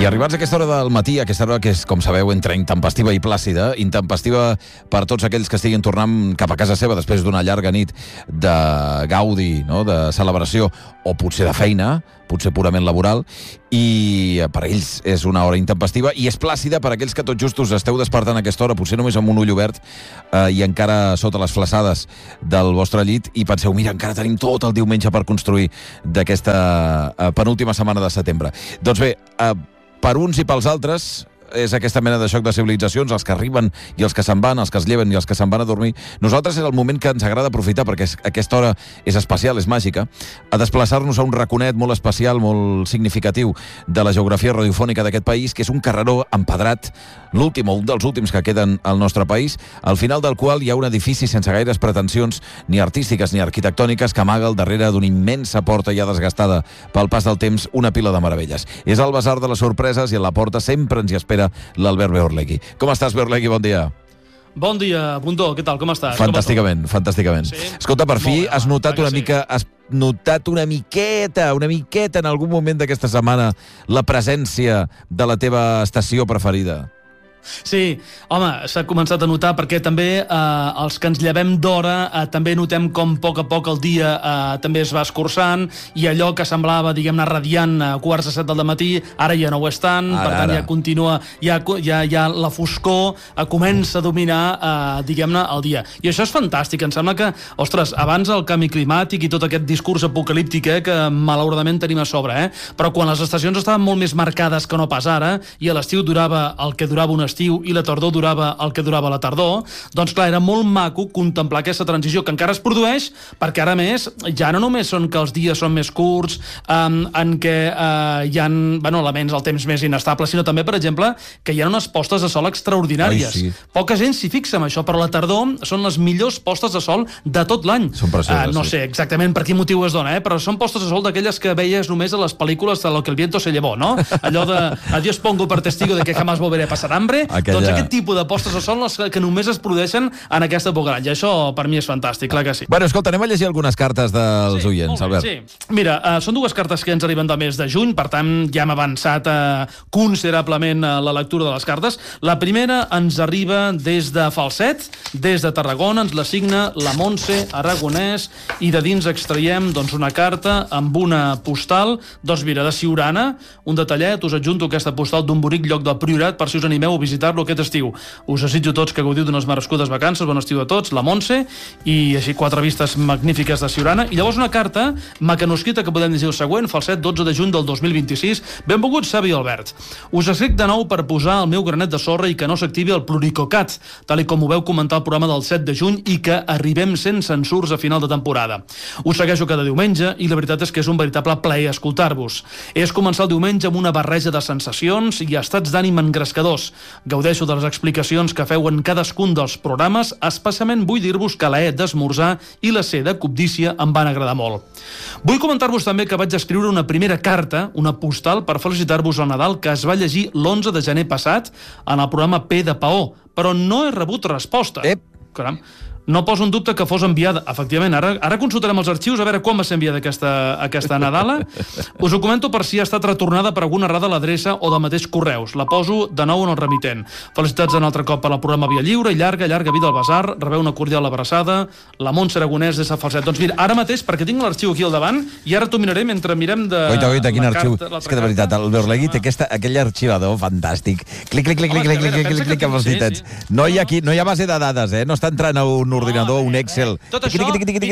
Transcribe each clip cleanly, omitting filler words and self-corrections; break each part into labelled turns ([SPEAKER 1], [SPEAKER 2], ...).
[SPEAKER 1] I arribats a aquesta hora del matí, aquesta hora que és, com sabeu, entre intempestiva i plàcida, intempestiva per tots aquells que estiguin tornant cap a casa seva després d'una llarga nit de gaudi, no?, de celebració, o potser de feina, potser purament laboral, i per ells és una hora intempestiva, i és plàcida per aquells que tot just us esteu despertant a aquesta hora, potser només amb un ull obert i encara sota les flaçades del vostre llit, i penseu, mira, encara tenim tot el diumenge per construir d'aquesta penúltima setmana de setembre. Doncs bé, per uns i pels altres és aquesta mena de xoc de civilitzacions, els que arriben i els que se'n van, els que es lleven i els que se'n van a dormir. Nosaltres és el moment que ens agrada aprofitar, perquè aquesta hora és especial, és màgica, a desplaçar-nos a un raconet molt especial, molt significatiu de la geografia radiofònica d'aquest país, que és un carreró empedrat, l'últim o un dels últims que queden al nostre país, al final del qual hi ha un edifici sense gaires pretensions, ni artístiques ni arquitectòniques, que amaga al darrere d'una immensa porta ja desgastada pel pas del temps una pila de meravelles. És el Basar de les Sorpreses i a la porta sempre ens hi espera l'Albert Beorlegui. Com estàs, Beorlegui? Bon dia.
[SPEAKER 2] Bon dia, Bundó. Què tal? Com estàs?
[SPEAKER 1] Fantàsticament, fantàsticament. Sí? Escolta, per fi has notat una mica... Has notat una miqueta en algun moment d'aquesta setmana la presència de la teva estació preferida?
[SPEAKER 2] Sí, home, s'ha començat a notar perquè també els que ens llevem d'hora també notem com a poc el dia també es va escurçant, i allò que semblava, diguem-ne, radiant a 6:45 del matí, ara ja no ho és tant, per tant ja continua, ja la foscor comença a dominar, diguem-ne, el dia. I això és fantàstic, em sembla que, ostres, abans el canvi climàtic i tot aquest discurs apocalíptic que malauradament tenim a sobre, però quan les estacions estaven molt més marcades que no pas ara, i a l'estiu durava el que durava un estiu i la tardor durava el que durava la tardor, doncs clar, era molt maco contemplar aquesta transició que encara es produeix, perquè ara més ja no només són que els dies són més curts, en què hi ha elements, el temps més inestable, sinó també, per exemple, que hi ha unes postes de sol extraordinàries.
[SPEAKER 1] Sí.
[SPEAKER 2] Poca gent s'hi fixa en això, però la tardor són les millors postes de sol de tot l'any.
[SPEAKER 1] Són precioses,
[SPEAKER 2] no sé exactament per quin motiu es dona, però són postes de sol d'aquelles que veies només a les pel·lícules de Lo que el viento se llevó, no? Allò de Adiós pongo per testigo de que jamás volveré a pasar hambre. Doncs aquest tipus de postes de sol les que només es produeixen en aquesta època de l'any. I això per mi és fantàstic, clar que sí.
[SPEAKER 1] Bueno, escolta, anem a llegir algunes cartes dels oients, Albert.
[SPEAKER 2] Sí. Mira, són dues cartes que ens arriben del mes de juny, per tant ja hem avançat considerablement la lectura de les cartes. La primera ens arriba des de Falset, des de Tarragona, ens la signa la Montse Aragonès, i de dins extraiem una carta amb una postal, mira, de Siurana, un detallet, us adjunto aquesta postal d'un bonic lloc del Priorat per si us animeu a visitar-lo aquest estiu. Us desitjo a tots que gaudiu d'unes merescudes vacances, bon estiu a tots, la Montse, i així 4 vistes magnífiques de Siurana. I llavors una carta mecanoscrita que podem llegir el següent, Falset, 12 de juny del 2026. Benvolgut, Xavi i Albert. Us escric de nou per posar el meu granet de sorra i que no s'activi el pluricocat, tal com ho veu comentar el programa del 7 de juny, i que arribem sense censurs a final de temporada. Us segueixo cada diumenge i la veritat és que és un veritable plaer escoltar-vos. És començar el diumenge amb una barreja de sensacions i estats d'ànim engrescadors. Gaudeixo de les explicacions que feu en cadascun dels programes, especialment vull dir-vos que la E d'esmorzar i la C de cobdícia em van agradar molt. Vull comentar-vos també que vaig escriure una primera carta, una postal, per felicitar-vos al Nadal, que es va llegir l'11 de gener passat en el programa P de Paó, però no he rebut resposta. Caram. No poso en dubte que fos enviada. Efectivament, ara consultarem els arxius a veure quan va ser enviada aquesta Nadala. Us ho comento per si ha estat retornada per alguna errada a l'adreça o del mateix correus. La poso de nou en el remitent. Felicitats un altre cop per al programa Via Lliure i llarga vida al Basar. Rebeu una cordial abraçada. La Montse Aragonès des de Falset. Doncs mira, ara mateix, perquè tinc l'arxiu aquí al davant, i ara t'ho miraré mentre mirem de...
[SPEAKER 1] Oita, quin arxiu. És que de veritat, el Beorlegui té aquell arxivador fantàstic. Clic amb els ditets. No hi ha base de dades, no està entrant a un ordinador, un Excel.
[SPEAKER 2] Tot això...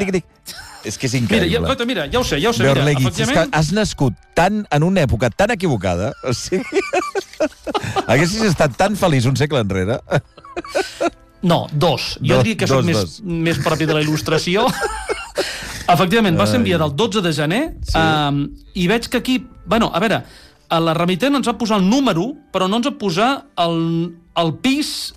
[SPEAKER 1] És que és increïble.
[SPEAKER 2] Mira, ja ho sé.
[SPEAKER 1] Beorlegui, és que has nascut en una època tan equivocada. O sigui, haguessis estat tan feliç un segle enrere.
[SPEAKER 2] No, 2. Jo diria que soc més propi de la il·lustració. Efectivament, va ser enviat el 12 de gener i veig que aquí... Bueno, a veure, a la remitent ens va posar el número, però no ens va posar el pis...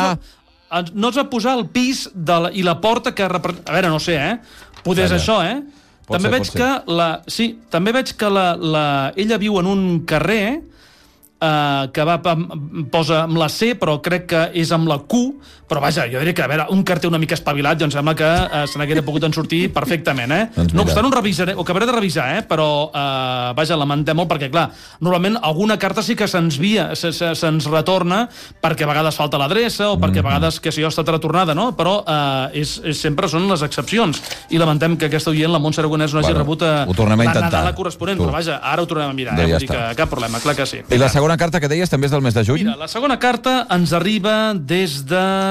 [SPEAKER 2] No ens va posar el pis i la porta que... A veure, no sé, Poder és això, També veig que ella viu en un carrer que posa amb la C, però crec que és amb la Q, però vaja, jo diria que, a veure, un carter una mica espavilat, jo em sembla que se n'haguera pogut en sortir perfectament,
[SPEAKER 1] Doncs
[SPEAKER 2] No obstant, ho acabaré de revisar, però, vaja, lamentem molt, perquè, clar, normalment alguna carta sí que se'ns retorna perquè a vegades falta l'adreça o perquè a vegades, que si jo, ha estat retornada, no? Però sempre són les excepcions. I lamentem que aquesta oient, la Montse Aragonès, no hagi rebut la Nadala corresponent, però vaja, ara ho tornem a mirar, vull dir que cap problema, clar que sí.
[SPEAKER 1] I la segona carta que deies també és del mes de juny?
[SPEAKER 2] Mira, la segona carta ens arriba des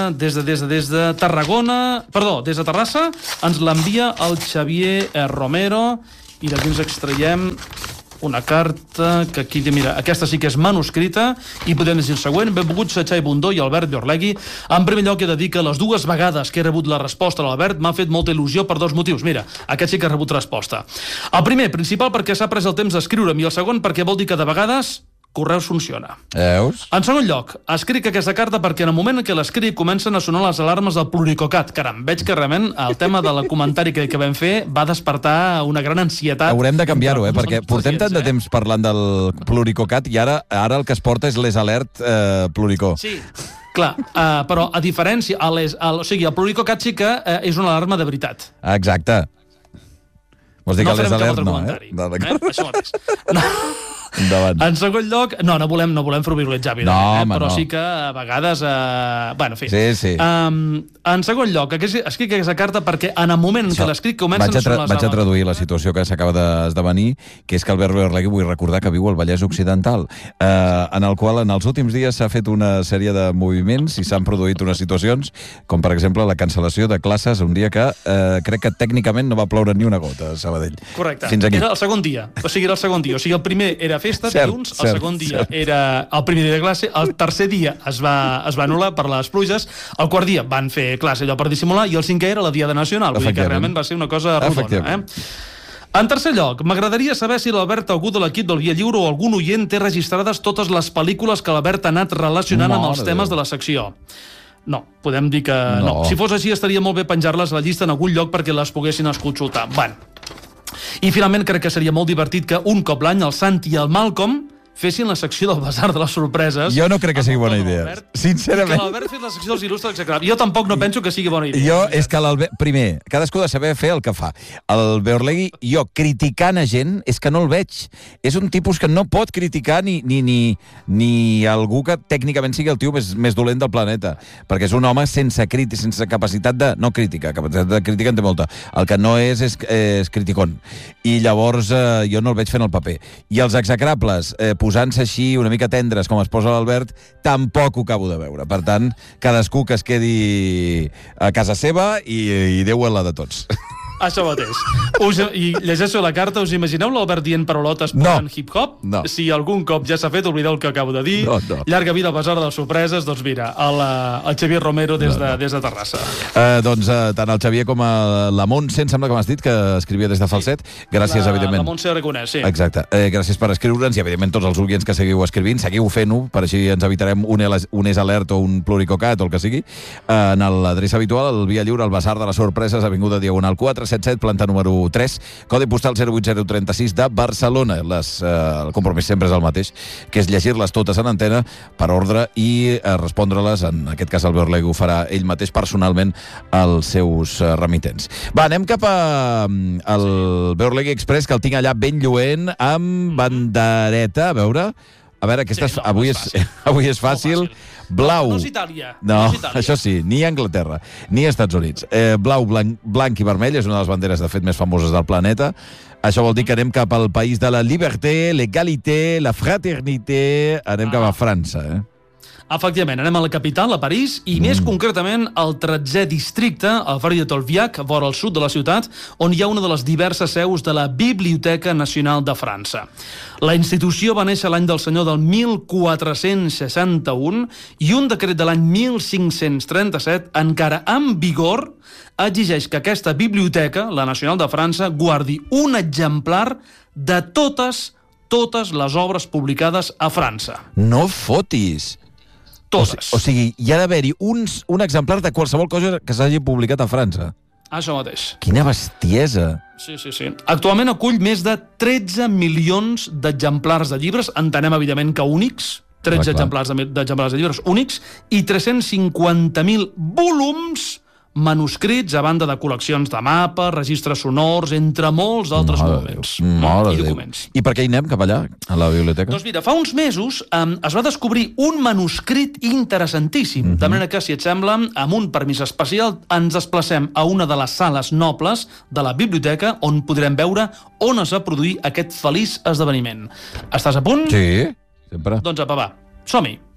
[SPEAKER 2] de Tarragona, perdó, des de Terrassa, ens l'envia el Xavier Romero, i d'aquí ens extraiem una carta que aquí, mira, aquesta sí que és manuscrita, i podem llegir el següent. Benvolguts Xai Bundó i Albert Biorlegui. En primer lloc he de dir que les dues vegades que he rebut la resposta a l'Albert m'ha fet molta il·lusió per dos motius. Mira, aquest sí que ha rebut resposta. El primer, principal, perquè s'ha pres el temps d'escriure'm, i el segon, perquè vol dir que de vegades Correus funciona.
[SPEAKER 1] Veus?
[SPEAKER 2] En segon lloc, escric aquesta carta perquè en el moment en què l'escric comencen a sonar les alarmes del pluricocat. Caram, veig que realment el tema del comentari que vam fer va despertar una gran ansietat.
[SPEAKER 1] Haurem de canviar-ho, perquè portem tant de temps parlant del pluricocat i ara el que es porta és les alert pluricó.
[SPEAKER 2] Sí. Clar, però a diferència, o sigui, el pluricocat sí que és una alarma de veritat.
[SPEAKER 1] Exacte. Vols dir que les alert no,
[SPEAKER 2] Això mateix. No.
[SPEAKER 1] Endavant.
[SPEAKER 2] En segon lloc, no volem frivolitzar, però
[SPEAKER 1] no.
[SPEAKER 2] Sí que a vegades... Bueno, en fi.
[SPEAKER 1] Sí.
[SPEAKER 2] En segon lloc, escric aquesta carta perquè en el moment en què l'escric comencen a sonar les
[SPEAKER 1] Vaig a traduir la situació que s'acaba d'esdevenir, que és que Albert Biorlegui, vull recordar que viu al Vallès Occidental, en el qual en els últims dies s'ha fet una sèrie de moviments i s'han produït unes situacions, com per exemple la cancel·lació de classes un dia que crec que tècnicament no va ploure ni una gota a Sabadell.
[SPEAKER 2] Correcte.
[SPEAKER 1] Fins aquí.
[SPEAKER 2] Era el segon dia. O sigui, el primer era festa, dilluns, el segon dia era el primer dia de classe, el tercer dia es va anul·lar per les pluges, el quart dia van fer classe allò per dissimular i el cinquè era la Diada Nacional, vull dir que realment va ser una cosa rodona. En tercer lloc, m'agradaria saber si l'Albert, algú de l'equip del Via Lliure o algun oient té registrades totes les pel·lícules que l'Albert ha anat relacionant amb els temes de la secció. No, podem dir que no. Si fos així estaria molt bé penjar-les a la llista en algun lloc perquè les poguessin consultar. I finalment crec que seria molt divertit que un cop l'any el Santi i el Malcolm fessin la secció del Basar de les Sorpreses.
[SPEAKER 1] Jo no crec que sigui bona idea, sincerament.
[SPEAKER 2] Que l'Albert fes la secció dels il·lustres execrables. Jo tampoc no penso que sigui bona idea.
[SPEAKER 1] És que l'Albert... Primer, cadascú ha de saber fer el que fa. El Biorlegui, jo, criticant a gent, és que no el veig. És un tipus que no pot criticar ni algú que tècnicament sigui el tio més dolent del planeta. Perquè és un home sense capacitat de... No crítica, capacitat de crítica en té molta. El que no és criticón. I llavors jo no el veig fent el paper. I els execrables, posant-se així una mica tendres com es posa l'Albert, tampoc ho acabo de veure. Per tant, cadascú que es quedi a casa seva i Déu en la de tots.
[SPEAKER 2] Això mateix. I llegeixo la carta, us imagineu l'Albert dient paraulotes posant hip-hop?
[SPEAKER 1] No.
[SPEAKER 2] Si algun cop ja s'ha fet, oblideu el que acabo de dir.
[SPEAKER 1] No.
[SPEAKER 2] Llarga vida al Basar de les Sorpreses, doncs mira, el Xavier Romero des de Terrassa.
[SPEAKER 1] Doncs tant el Xavier com la Montse, em sembla que m'has dit, que escrivia des de Falset. Gràcies, evidentment.
[SPEAKER 2] La Montse Aragonès, sí.
[SPEAKER 1] Exacte. Gràcies per escriure'ns i, evidentment, tots els oients que seguiu escrivint, seguiu fent-ho, per així ens evitarem un és alert o un pluricocat o el que sigui. En l'adreça habitual, el Via Lliure, al Basar de les Sorpreses, avinguda Diagonal 477, planta número 3, codi postal 08036 de Barcelona. El compromís sempre és el mateix, que és llegir-les totes en antena per ordre i respondre-les, en aquest cas el Biorlegui ho farà ell mateix personalment als seus remitents. Va, anem cap al Biorlegui Express, que el tinc allà ben lluent, amb bandereta, a veure, avui és fàcil. Blau.
[SPEAKER 2] No és Itàlia.
[SPEAKER 1] No, això sí, ni Anglaterra, ni Estats Units. Blau, blanc i vermell és una de les banderes, de fet, més famoses del planeta. Això vol dir que anem cap al país de la liberté, l'égalité, la fraternité. Anem cap a França,
[SPEAKER 2] Efectivament, anem a la capital, a París, i més concretament al 13è districte, al barri de Tolbiac, vora al sud de la ciutat, on hi ha una de les diverses seus de la Biblioteca Nacional de França. La institució va néixer l'any del senyor del 1461 i un decret de l'any 1537, encara en vigor, exigeix que aquesta biblioteca, la Nacional de França, guardi un exemplar de totes les obres publicades a França.
[SPEAKER 1] No fotis!
[SPEAKER 2] Totes.
[SPEAKER 1] O sigui, hi ha d'haver-hi un exemplar de qualsevol cosa que s'hagi publicat a França.
[SPEAKER 2] Això mateix.
[SPEAKER 1] Quina bestiesa!
[SPEAKER 2] Sí. Actualment acull més de 13 milions d'exemplars de llibres, entenem evidentment que únics, 13 exemplars de llibres únics, i 350.000 volums manuscrits, a banda de col·leccions de mapes, registres sonors, entre molts altres documents i documents.
[SPEAKER 1] I per què hi anem cap allà, a la biblioteca?
[SPEAKER 2] Doncs mira, fa uns mesos es va descobrir un manuscrit interessantíssim, de manera que, si et sembla, amb un permís especial ens desplacem a una de les sales nobles de la biblioteca on podrem veure on es va produir aquest feliç esdeveniment. Estàs a punt?
[SPEAKER 1] Sí, sempre.
[SPEAKER 2] Doncs apa, va, som-hi.